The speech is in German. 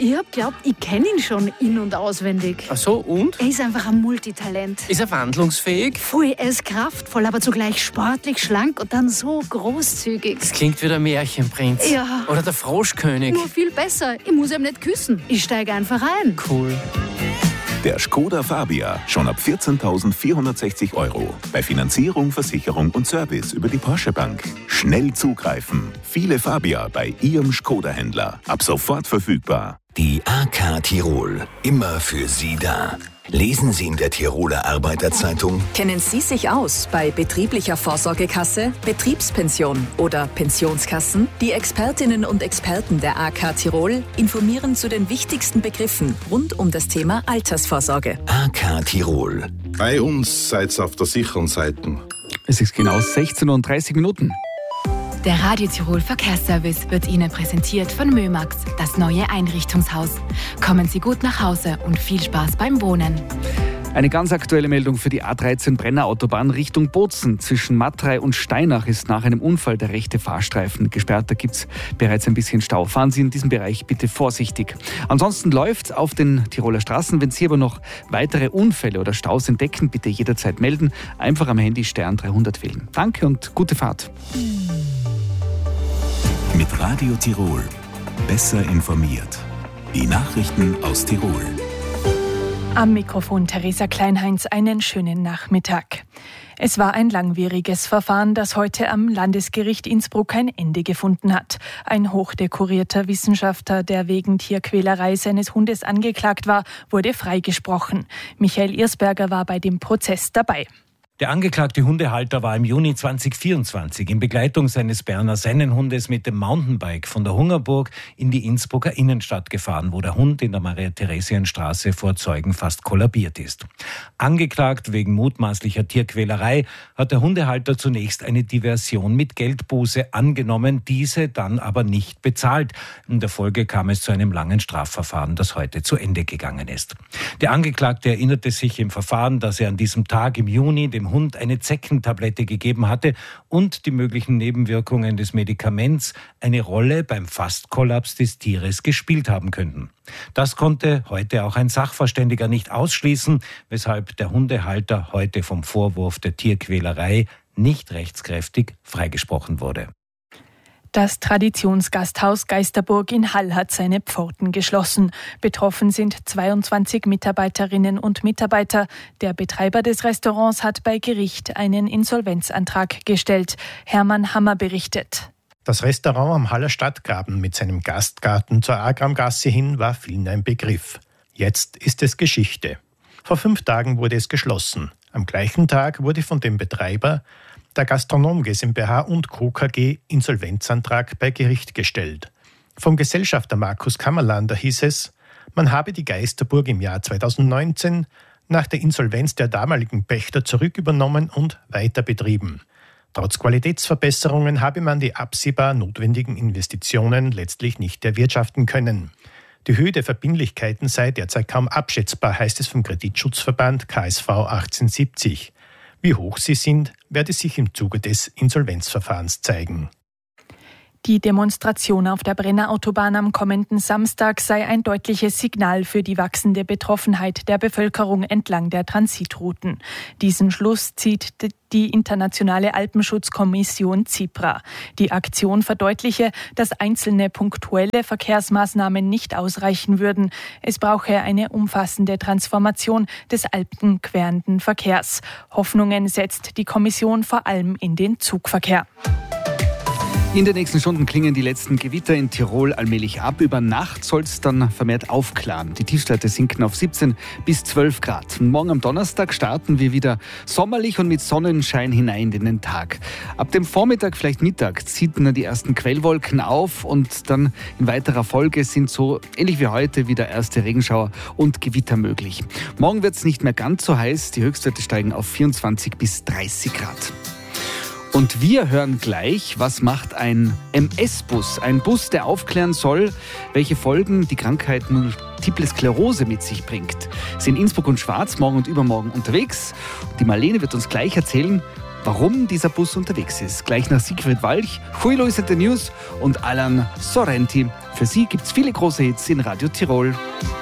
ich hab geglaubt, ich kenne ihn schon in- und auswendig. Ach so, und? Er ist einfach ein Multitalent. Ist er wandlungsfähig? Voll, er ist kraftvoll, aber zugleich sportlich, schlank und dann so großzügig. Das klingt wie der Märchenprinz. Ja. Oder der Froschkönig. Nur viel besser. Ich muss ihm nicht küssen. Ich steige einfach ein. Cool. Der Škoda Fabia, schon ab 14.460 €. Bei Finanzierung, Versicherung und Service über die Porsche Bank. Schnell zugreifen. Viele Fabia bei Ihrem Škoda-Händler. Ab sofort verfügbar. Die AK Tirol, immer für Sie da. Lesen Sie in der Tiroler Arbeiterzeitung: Kennen Sie sich aus bei betrieblicher Vorsorgekasse, Betriebspension oder Pensionskassen? Die Expertinnen und Experten der AK Tirol informieren zu den wichtigsten Begriffen rund um das Thema Altersvorsorge. AK Tirol. Bei uns seid ihr auf der sicheren Seite. Es ist genau 16:30 Uhr. Der Radio Tirol Verkehrsservice wird Ihnen präsentiert von Mömax, das neue Einrichtungshaus. Kommen Sie gut nach Hause und viel Spaß beim Wohnen. Eine ganz aktuelle Meldung für die A13 Brenner-Autobahn Richtung Bozen. Zwischen Mattrei und Steinach ist nach einem Unfall der rechte Fahrstreifen gesperrt. Da gibt es bereits ein bisschen Stau. Fahren Sie in diesem Bereich bitte vorsichtig. Ansonsten läuft auf den Tiroler Straßen. Wenn Sie aber noch weitere Unfälle oder Staus entdecken, bitte jederzeit melden. Einfach am Handy Stern 300 wählen. Danke und gute Fahrt. Mit Radio Tirol. Besser informiert. Die Nachrichten aus Tirol. Am Mikrofon Theresa Kleinheinz, einen schönen Nachmittag. Es war ein langwieriges Verfahren, das heute am Landesgericht Innsbruck ein Ende gefunden hat. Ein hochdekorierter Wissenschaftler, der wegen Tierquälerei seines Hundes angeklagt war, wurde freigesprochen. Michael Irsberger war bei dem Prozess dabei. Der angeklagte Hundehalter war im Juni 2024 in Begleitung seines Berner Sennenhundes mit dem Mountainbike von der Hungerburg in die Innsbrucker Innenstadt gefahren, wo der Hund in der Maria-Theresien-Straße vor Zeugen fast kollabiert ist. Angeklagt wegen mutmaßlicher Tierquälerei hat der Hundehalter zunächst eine Diversion mit Geldbuße angenommen, diese dann aber nicht bezahlt. In der Folge kam es zu einem langen Strafverfahren, das heute zu Ende gegangen ist. Der Angeklagte erinnerte sich im Verfahren, dass er an diesem Tag im Juni dem Hund eine Zeckentablette gegeben hatte und die möglichen Nebenwirkungen des Medikaments eine Rolle beim Fastkollaps des Tieres gespielt haben könnten. Das konnte heute auch ein Sachverständiger nicht ausschließen, weshalb der Hundehalter heute vom Vorwurf der Tierquälerei nicht rechtskräftig freigesprochen wurde. Das Traditionsgasthaus Geisterburg in Hall hat seine Pforten geschlossen. Betroffen sind 22 Mitarbeiterinnen und Mitarbeiter. Der Betreiber des Restaurants hat bei Gericht einen Insolvenzantrag gestellt. Hermann Hammer berichtet. Das Restaurant am Haller Stadtgraben mit seinem Gastgarten zur Agramgasse hin war vielen ein Begriff. Jetzt ist es Geschichte. Vor 5 Tagen wurde es geschlossen. Am gleichen Tag wurde von dem Betreiber, der Gastronom GmbH und Co. KG, Insolvenzantrag bei Gericht gestellt. Vom Gesellschafter Markus Kammerlander hieß es, man habe die Geisterburg im Jahr 2019 nach der Insolvenz der damaligen Pächter zurückübernommen und weiter betrieben. Trotz Qualitätsverbesserungen habe man die absehbar notwendigen Investitionen letztlich nicht erwirtschaften können. Die Höhe der Verbindlichkeiten sei derzeit kaum abschätzbar, heißt es vom Kreditschutzverband KSV 1870. Wie hoch sie sind, werde sich im Zuge des Insolvenzverfahrens zeigen. Die Demonstration auf der Brennerautobahn am kommenden Samstag sei ein deutliches Signal für die wachsende Betroffenheit der Bevölkerung entlang der Transitrouten. Diesen Schluss zieht die Internationale Alpenschutzkommission CIPRA. Die Aktion verdeutliche, dass einzelne punktuelle Verkehrsmaßnahmen nicht ausreichen würden. Es brauche eine umfassende Transformation des alpenquerenden Verkehrs. Hoffnungen setzt die Kommission vor allem in den Zugverkehr. In den nächsten Stunden klingen die letzten Gewitter in Tirol allmählich ab. Über Nacht soll es dann vermehrt aufklaren. Die Tiefstwerte sinken auf 17 bis 12 Grad. Und morgen am Donnerstag starten wir wieder sommerlich und mit Sonnenschein hinein in den Tag. Ab dem Vormittag, vielleicht Mittag, zieht dann die ersten Quellwolken auf und dann in weiterer Folge sind so ähnlich wie heute wieder erste Regenschauer und Gewitter möglich. Morgen wird es nicht mehr ganz so heiß. Die Höchstwerte steigen auf 24 bis 30 Grad. Und wir hören gleich, was macht ein MS-Bus? Ein Bus, der aufklären soll, welche Folgen die Krankheit Multiple Sklerose mit sich bringt. Sind Innsbruck und Schwarz morgen und übermorgen unterwegs. Die Marlene wird uns gleich erzählen, warum dieser Bus unterwegs ist. Gleich nach Siegfried Walch, Hui Luis at the News und Alan Sorrenti für Für Sie gibt es viele große Hits in Radio Tirol.